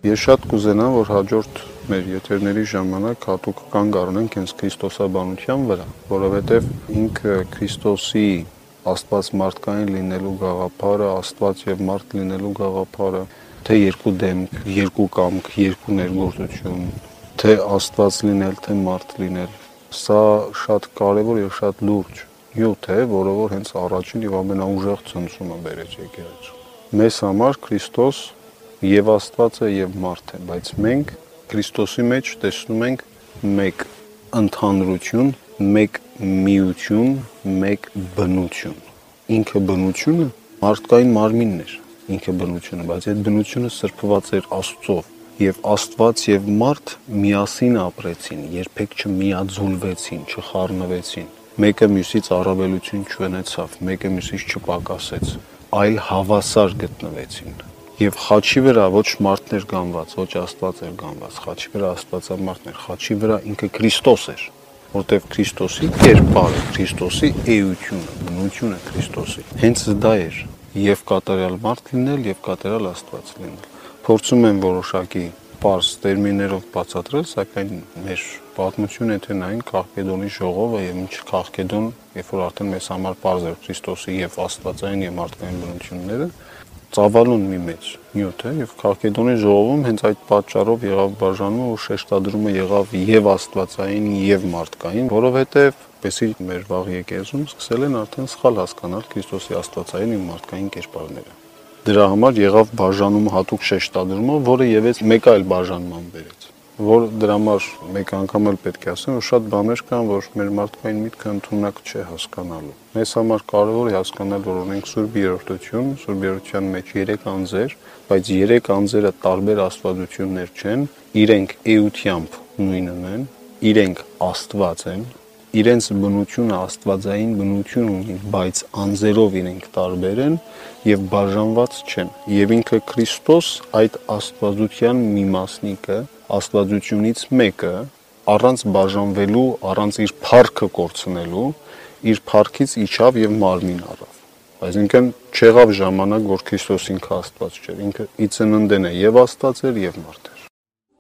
Ես շատ կուզենամ, որ հաջորդ մեր եթերների ժամանակ հատուկ կանգ առնենք հենց քրիստոսաբանության վրա, որովհետև ինքը Քրիստոսի Աստված մարդկային լինելու գաղափարը, Աստված եւ մարդ լինելու գաղափարը, թե երկու դեմք, երկու կամք, երկու ներգործություն, թե Աստված լինել, թե մարդ լինել, սա շատ կարևոր եւ շատ լուրջ նյութ է, որը որ հենց առաջին եւ ամենաուժեղ ցնցումը բերեց եկեղեցու։ Մեզ համար Քրիստոս եւ Աստված է եւ մարդ է, բայց մենք Քրիստոսի մեջ տեսնում ենք մեկ ընդհանրություն, մեկ միություն, մեկ բնություն։ Ինքը բնությունը մարդկային մարմինն էր, ինքը բնությունը, բայց այդ բնությունը սրբված էր Աստծով, եւ Աստված եւ մարդ միասին ապրեցին, երբեք չմիաձուլվեցին, չխառնվեցին։ Մեկը մյուսից առավելություն չունեցավ, մեկը մյուսից չպակասեց, այլ հավասար գտնվեցին։ Եվ խաչի վրա ոչ մարդն էր գանված, ոչ Աստված էր գանված, խաչի վրա Աստվածամարդն էր, խաչի վրա ինքը Քրիստոս էր, որտեղ Քրիստոսի կերպարը, Քրիստոսի էությունը, բնությունը Քրիստոսի։ Հենց դա էր եւ կատարյալ մարդ լինել եւ կատարյալ Աստված լինել։ Փորձում եմ որոշակի պարզ տերմիններով բացատրել, սակայն մեր պատմությունը թե նային Քաղքեդոնի ժողովը եւ ինչ Քաղքեդոն, երբ որ արդեն մեզ համար պարզ էր Քրիստոսի եւ Աստվածային եւ մարդկային բնությունները, ծավալուն մի մեծ նյութ է եւ Քաղքեդոնի ժողովում հենց այդ պատճառով եղավ բաժանումը ու շեշտադրումը եղավ եւ Աստվածային եւ մարդկային, որովհետեւ եսի մեր վաղ եկեղեցում սկսել են արդեն սխալ հասկանալ Քրիստոսի Աստվածային եւ մարդկային կերպարները։ Դրա համար եղավ բաժանումը հատուկ շեշտադրումը, որը եւս մեկ այլ բաժանման բերեց, որ դրա համար մեկ անգամ էլ պետք է ասեմ, որ շատ բաներ կան, որ մեր մարդկային միտքը ընդունակ չէ հասկանալու։ Մեզ համար կարևոր է հասկանալ, որ ունենք Սուրբ Երրորդություն, Սուրբ Երրորդության մեջ 3 անձեր, բայց 3 անձերը տարբեր աստվածություններ չեն, իրենք էությամբ նույնն են, իրենք Աստված են, իրենց բնությունը աստվածային բնություն ունի, բայց անձերով իրենք տարբեր են եւ բաժանված չեն։ Եվ ինքը Քրիստոս այդ աստվածության մի մասնիկը, աստվածությունից մեկը, առանց բաժանվելու, առանց իր փառքը կորցնելու, իր փառքից իջավ եւ մարմին առավ։ Այսինքն չեղավ ժամանակ, որ Քրիստոս ինքը Աստված չէր, ինքը ի ծննդեն է եւ Աստված էր եւ մարդ։